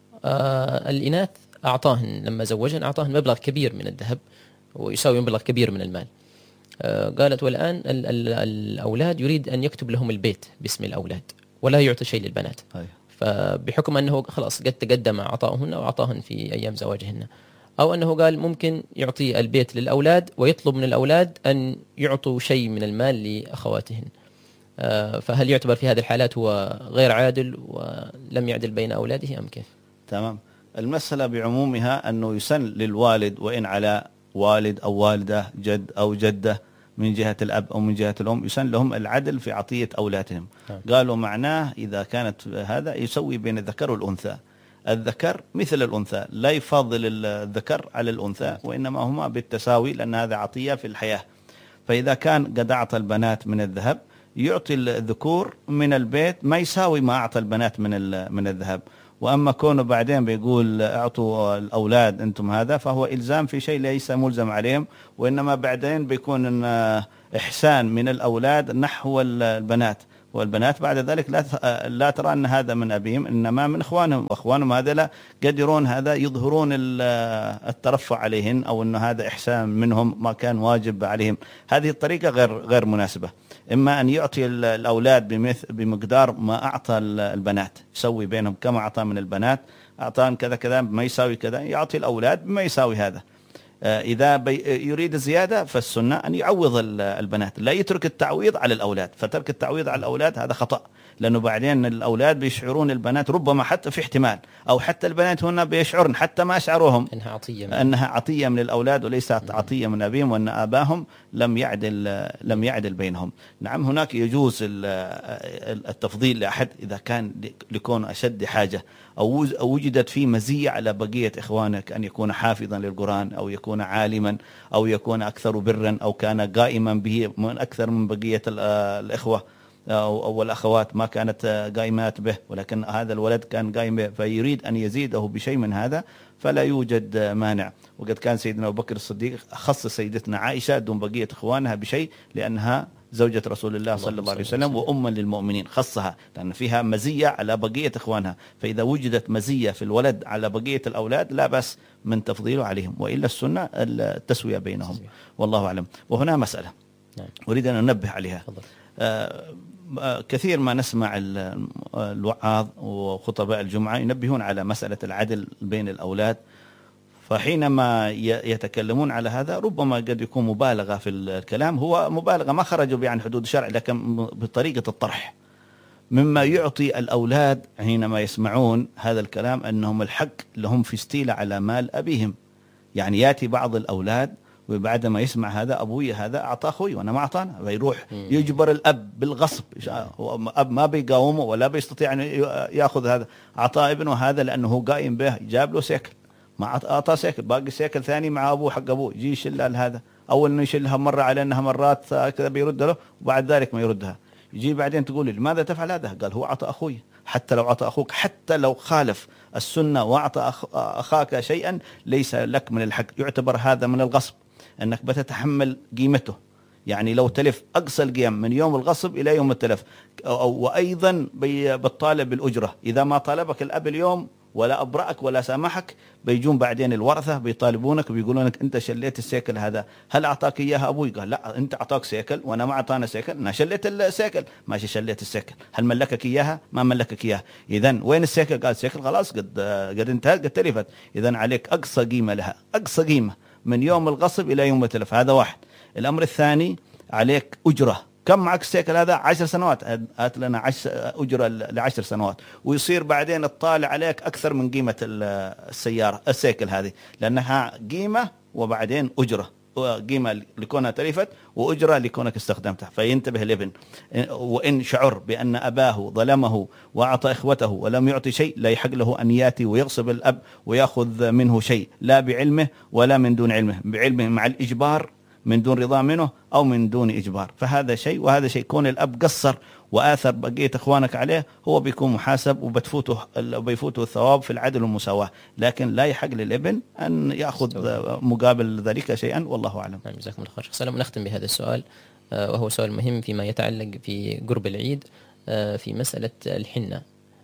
الإناث أعطاهن لما زوجهن أعطاهن مبلغ كبير من الذهب ويساوي مبلغ كبير من المال، قالت والآن الأولاد يريد أن يكتب لهم البيت باسم الأولاد ولا يعطي شيء للبنات، فبحكم أنه خلاص قد تقدم عطاؤهن وأعطاهن في أيام زواجهن، أو أنه قال ممكن يعطي البيت للأولاد ويطلب من الأولاد أن يعطوا شيء من المال لأخواتهن، فهل يعتبر في هذه الحالات هو غير عادل ولم يعدل بين أولاده أم كيف؟ تمام. المسألة بعمومها أنه يسن للوالد وإن على والد أو والدة، جد أو جدة من جهة الأب أو من جهة الأم، يسن لهم العدل في عطية أولادهم. قالوا معناه إذا كانت هذا يسوي بين الذكر والأنثى، الذكر مثل الأنثى، لا يفضل الذكر على الأنثى، وإنما هما بالتساوي، لأن هذا عطية في الحياة. فإذا كان قد أعطى البنات من الذهب، يعطي الذكور من البيت ما يساوي ما أعطى البنات من الذهب. وأما كونه بعدين بيقول أعطوا الأولاد أنتم هذا، فهو إلزام في شيء ليس ملزم عليهم، وإنما بعدين بيكون إحسان من الأولاد نحو البنات، والبنات بعد ذلك لا ترى أن هذا من أبيهم، إنما من إخوانهم، وإخوانهم هذا لا قدرون هذا يظهرون الترفع عليهن، أو أن هذا إحسان منهم ما كان واجب عليهم. هذه الطريقة غير مناسبة. إما أن يعطي الأولاد بمقدار ما أعطى البنات، يسوي بينهم كما أعطى من البنات، أعطاهم كذا كذا ما يساوي كذا، يعطي الأولاد بما يساوي هذا. إذا يريد زيادة فالسنة أن يعوض البنات، لا يترك التعويض على الأولاد، فترك التعويض على الأولاد هذا خطأ، لأنه بعدين الأولاد بيشعرون البنات، ربما حتى في احتمال، أو حتى البنات هنا بيشعرن حتى ما أشعروهم أنها عطية من الأولاد وليست عطية من أبيهم، وأن آباهم لم يعدل بينهم. نعم، هناك يجوز التفضيل لأحد إذا كان لكون أشد حاجة، أو وجدت فيه مزية على بقية إخوانك، أن يكون حافظا للقرآن، أو يكون عالما، أو يكون أكثر برا، أو كان قائما به من أكثر من بقية الإخوة أو الأخوات ما كانت قائمات به، ولكن هذا الولد كان قائم به، فيريد أن يزيده بشيء من هذا، فلا يوجد مانع. وقد كان سيدنا أبو بكر الصديق خص سيدتنا عائشة دون بقية إخوانها بشيء، لأنها زوجة رسول الله صلى الله عليه وسلم وأما للمؤمنين، خصها لأن فيها مزية على بقية إخوانها. فإذا وجدت مزية في الولد على بقية الأولاد لا بأس من تفضيله عليهم، وإلا السنة التسوية بينهم، والله أعلم. وهنا مسألة أريد أن أنبه عليها. كثير ما نسمع الوعاظ وخطباء الجمعة ينبهون على مسألة العدل بين الأولاد، فحينما يتكلمون على هذا ربما قد يكون مبالغة في الكلام، هو مبالغة ما خرجوا به عن حدود الشرع، لكن بطريقة الطرح مما يعطي الأولاد حينما يسمعون هذا الكلام أنهم الحق لهم في استيلة على مال أبيهم. يعني يأتي بعض الأولاد وبعد ما يسمع هذا أبوي هذا أعطى أخوي وأنا ما أعطانا، فيروح يجبر الأب بالغصب، أب ما بيقاومه ولا بيستطيع أن يأخذ هذا، أعطى ابنه هذا لأنه قائم به، جاب له سيكل، ما أعطى سيكل، باقي سيكل ثاني مع أبوه حق أبوه، يجي يشيلها لهذا، أول إنه يشيلها مرة على أنها مرات كذا بيرد له، وبعد ذلك ما يردها، يجي بعدين تقول لي لماذا تفعل هذا؟ قال هو أعطى أخوي. حتى لو أعطى أخوك، حتى لو خالف السنة وأعطى أخاك شيئا ليس لك من الحق، يعتبر هذا من الغصب، أنك بتتحمل قيمته. يعني لو تلف أقصى القيم من يوم الغصب إلى يوم التلف، وأيضا بالطالب بالأجرة، إذا ما طالبك الأب اليوم ولا أبرأك ولا سامحك، بيجون بعدين الورثة بيطالبونك وبيقولونك أنت شليت السيكل هذا، هل أعطاك إياها أبوي؟ قال لا، أنت أعطاك سيكل وأنا ما أعطانا سيكل، أنا شليت السيكل، ماشي شليت السيكل، هل ملكك إياها؟ ما ملكك إياها، إذن وين السيكل؟ قال سيكل خلاص قد انتهت، قد تلفت، إذن عليك أقصى قيمة لها، أقصى قيمة من يوم الغصب إلى يوم التلف. هذا واحد. الأمر الثاني عليك أجرة، كم معك السيكل هذا؟ 10 سنوات، هات لنا أجرة ل10 سنوات، ويصير بعدين الطالع عليك أكثر من قيمة السيارة السيكل هذه، لأنها قيمة وبعدين أجرة، قيمة لكونها تلفت وأجرة لكونك استخدمتها. فينتبه الابن، وإن شعر بأن أباه ظلمه وأعطى إخوته ولم يعطي شيء، لا يحق له أن يأتي ويغصب الأب ويأخذ منه شيء، لا بعلمه ولا من دون علمه، بعلمه مع الإجبار من دون رضا منه أو من دون إجبار، فهذا شيء وهذا شيء. كون الأب قصر وآثر بقية إخوانك عليه، هو بيكون محاسب وبيفوته الثواب في العدل والمساواة، لكن لا يحق للابن أن يأخذ مقابل ذلك شيئا، والله أعلم. جزاكم الله خير. سلام. نختم بهذا السؤال، وهو سؤال مهم فيما يتعلق في قرب العيد، في مسألة الحنة.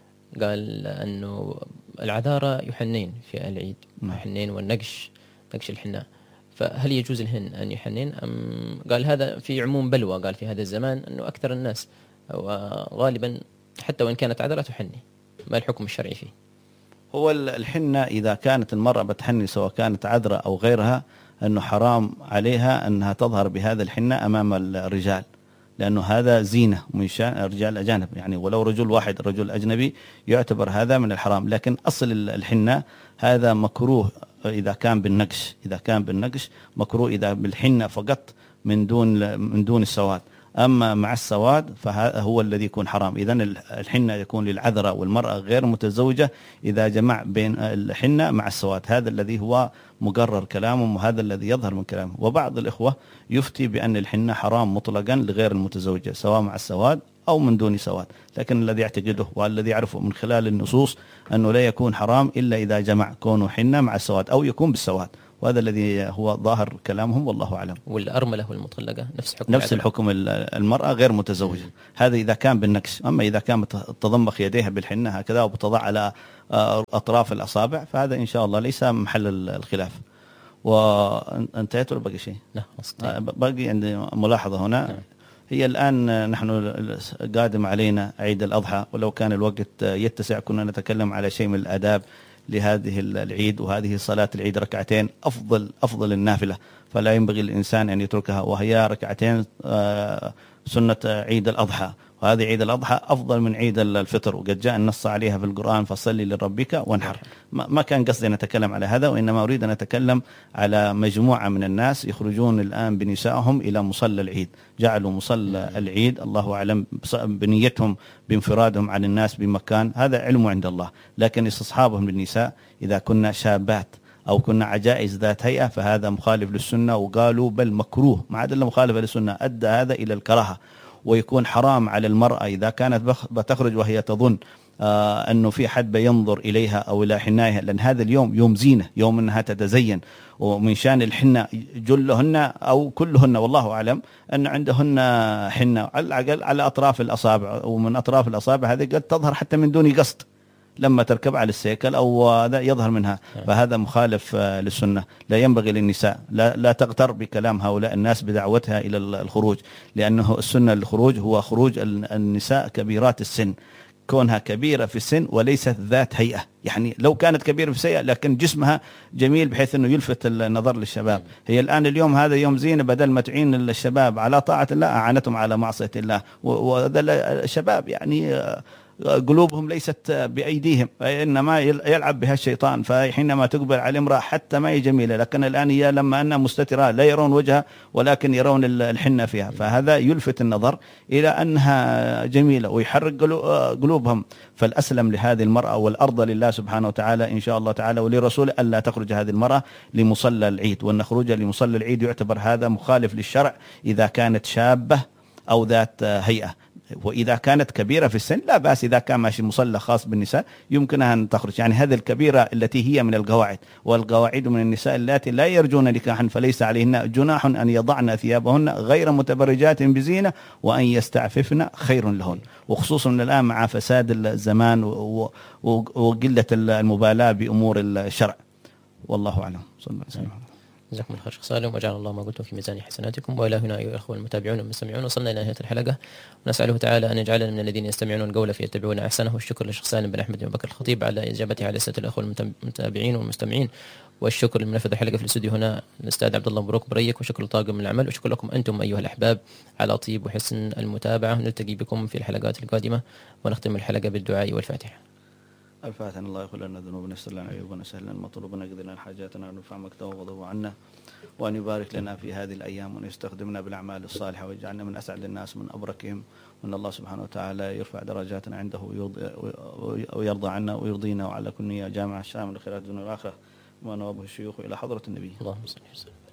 قال أنه العذارى يحنين في العيد، يحنين والنقش، نقش الحنة، فهل يجوز لهن أن يحنين أم؟ قال هذا في عموم بلوى، قال في هذا الزمان أنه أكثر الناس وغالبا حتى وإن كانت عذرة تحني، ما الحكم الشرعي فيه؟ هو الحنة إذا كانت المرأة بتحني سواء كانت عذراء أو غيرها، أنه حرام عليها أنها تظهر بهذا الحنة أمام الرجال، لأنه هذا زينة من شأن الرجال الأجانب، يعني ولو رجل واحد رجل أجنبي يعتبر هذا من الحرام. لكن أصل الحنة هذا مكروه إذا كان بالنقش، إذا كان بالنقش مكروه، إذا بالحنة فقط من دون السواد. أما مع السواد فهذا هو الذي يكون حرام. إذن الحنة يكون للعذراء والمرأة غير متزوجة إذا جمع بين الحنة مع السواد، هذا الذي هو مقرر كلامهم وهذا الذي يظهر من كلامهم. وبعض الإخوة يفتي بأن الحنة حرام مطلقا لغير المتزوجة سواء مع السواد أو من دون سواد، لكن الذي يعتقده والذي يعرفه من خلال النصوص أنه لا يكون حرام إلا إذا جمع كونه حنة مع السواد أو يكون بالسواد، وهذا الذي هو ظاهر كلامهم والله أعلم. والأرملة والمطلقة نفس الحكم المرأة غير متزوجة، هذا إذا كان بالنقش. أما إذا كانت تضمخ يديها بالحنة هكذا وبتضع على أطراف الأصابع فهذا إن شاء الله ليس محل الخلاف. وانتهيت ولا باقي شيء؟ لا باقي عندي ملاحظة هنا. هي الآن نحن قادم علينا عيد الأضحى، ولو كان الوقت يتسع كنا نتكلم على شيء من الآداب لهذه العيد، وهذه صلاة العيد ركعتين أفضل النافلة، فلا ينبغي الإنسان أن يتركها، وهي ركعتين سنة عيد الأضحى، وهذه عيد الأضحى أفضل من عيد الفطر، وقد جاء النص عليها في القرآن فصلي لربك وانحر. ما كان قصدي أن أتكلم على هذا، وإنما أريد أن أتكلم على مجموعة من الناس يخرجون الآن بنسائهم إلى مصلى العيد، جعلوا مصلى العيد الله أعلم بنيتهم بانفرادهم عن الناس بمكان، هذا علم عند الله، لكن استصحابهم للنساء إذا كنا شابات أو كنا عجائز ذات هيئة فهذا مخالف للسنة، وقالوا بل مكروه، ما عاد إلا مخالفة للسنة، أدى هذا إلى الكراهة، ويكون حرام على المرأة إذا كانت بتخرج وهي تظن أنه في حد بينظر إليها أو إلى حنايها، لأن هذا اليوم يوم زينة، يوم أنها تتزين، ومن شان الحنة جلهن أو كلهن والله أعلم أن عندهن حنة على الأقل على أطراف الأصابع، ومن أطراف الأصابع هذه قد تظهر حتى من دون قصد لما تركب على السيكل أو يظهر منها، فهذا مخالف للسنة. لا ينبغي للنساء لا تغتر بكلام هؤلاء الناس بدعوتها إلى الخروج، لأنه السنة للخروج هو خروج النساء كبيرات السن، كونها كبيرة في السن وليست ذات هيئة، يعني لو كانت كبيرة في السن لكن جسمها جميل بحيث أنه يلفت النظر للشباب. هي الآن اليوم هذا يوم زينة، بدل ما تعين الشباب على طاعة الله أعانتهم على معصية الله، وهذا الشباب يعني قلوبهم ليست بأيديهم، إنما يلعب بها الشيطان، فحينما تقبل على امرأة حتى ما هي جميلة، لكن الآن هي لما أنها مستترة لا يرون وجهها ولكن يرون الحنة فيها، فهذا يلفت النظر إلى أنها جميلة ويحرك قلوبهم. فالأسلم لهذه المرأة والأرضى لله سبحانه وتعالى إن شاء الله تعالى ولرسوله ألا تخرج هذه المرأة لمصلى العيد، وأن خروجها لمصلى العيد يعتبر هذا مخالف للشرع إذا كانت شابة أو ذات هيئة. وإذا كانت كبيرة في السن لا بأس، إذا كان ماشي مصلى خاص بالنساء يمكنها أن تخرج، يعني هذه الكبيرة التي هي من القواعد، والقواعد من النساء اللاتي لا يرجون نكاحا فليس عليهن جناح أن يضعن ثيابهن غير متبرجات بزينة وأن يستعففن خير لهن، وخصوصا الآن مع فساد الزمان وقلة المبالاة بأمور الشرع، والله أعلم. صلى الله عليه وسلم. جزاكم الله خير شيخ سالم، وجعل الله ما قلتم في ميزان حسناتكم. وإلى هنا أيها الأخوة المتابعون والمستمعون وصلنا إلى نهاية الحلقة، ونسأله تعالى أن يجعلنا من الذين يستمعون القول فيتبعون أحسنه. والشكر للشيخ سالم بن أحمد بن بكر الخطيب على إجابته على أسئلة الأخوة المتابعين والمستمعين، والشكر لمنفذ الحلقة في الاستوديو هنا الأستاذ عبد الله مبروك بريك، وشكر لطاقم العمل، وشكر لكم أنتم أيها الأحباب على طيب وحسن المتابعة. نلتقي بكم في الحلقات القادمة، ونختم الحلقة بالدعاء والفاتحة. الفاتحة. الله يغفر لنا ذنوبنا، يستر لنا عيوبنا، سهل لنا مطلوبنا، يقضي لنا حاجاتنا، ونرفع مكتوب وغضبه عنا، وأن يبارك لنا في هذه الأيام، وأن يستخدمنا بالأعمال الصالحة، ويجعلنا من أسعد الناس من أبركهم، وأن الله سبحانه وتعالى يرفع درجاتنا عنده ويرضى عنا ويرضينا، وعلى كل نية جامعة الشامل لخيرات الدنيا والآخرة، ونوابه الشيوخ إلى حضرة النبي. اللهم صل وسلم.